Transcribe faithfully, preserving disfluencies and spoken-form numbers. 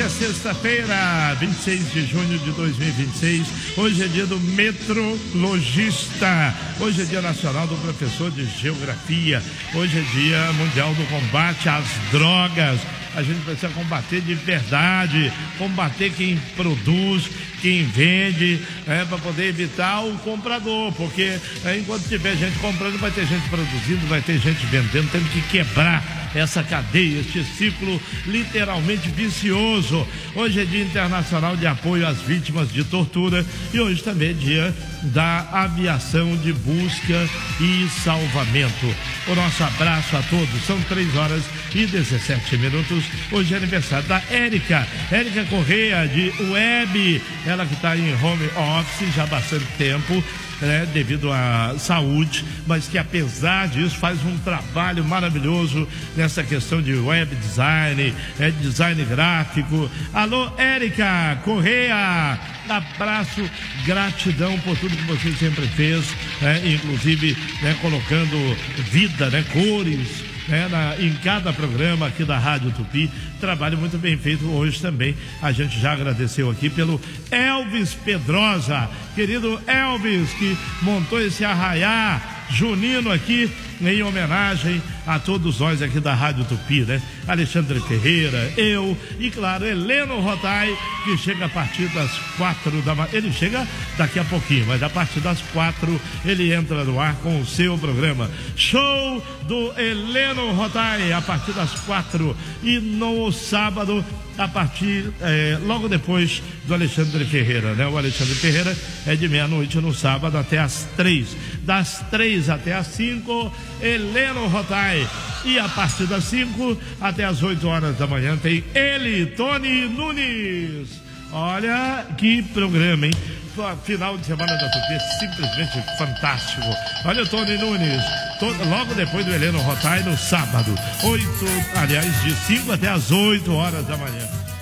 é sexta-feira, vinte e seis de junho de dois mil e vinte e seis. Hoje é dia do metrologista. Hoje é dia nacional do professor de geografia. Hoje é dia mundial do combate às drogas. A gente precisa combater de verdade, combater quem produz, quem vende, é, para poder evitar o comprador, porque é, enquanto tiver gente comprando, vai ter gente produzindo, vai ter gente vendendo. Temos que quebrar essa cadeia, este ciclo literalmente vicioso. Hoje é Dia Internacional de Apoio às Vítimas de Tortura e hoje também é dia da aviação de busca e salvamento. O nosso abraço a todos. São três horas e dezessete minutos. Hoje é aniversário da Érica, Érica Correia, de Web, ela que está em home office já há bastante tempo, né, devido à saúde, mas que apesar disso faz um trabalho maravilhoso nessa questão de web design, é, design gráfico. Alô, Érica Correia, abraço, gratidão por tudo que você sempre fez, né, inclusive, né, colocando vida, né, cores, É, na, em cada programa aqui da Rádio Tupi. Trabalho muito bem feito hoje também. A gente já agradeceu aqui pelo Elvis Pedrosa, querido Elvis, que montou esse arraiá junino aqui em homenagem a todos nós aqui da Rádio Tupi, né? Alexandre Ferreira, eu e, claro, Heleno Rotai, que chega a partir das quatro da manhã. Ele chega daqui a pouquinho, mas a partir das quatro ele entra no ar com o seu programa. Show do Heleno Rotai, a partir das quatro. E no sábado, a partir, é, logo depois do Alexandre Ferreira, né? O Alexandre Ferreira é de meia-noite no sábado até as três. Das três até as cinco, Heleno Rotai. E a partir das cinco até as oito horas da manhã tem ele, Tony Nunes. Olha que programa, hein? Final de semana da Tupi, simplesmente fantástico. Olha o Tony Nunes, todo, logo depois do Heleno Rotai no sábado, oito, aliás, de cinco até as oito horas da manhã.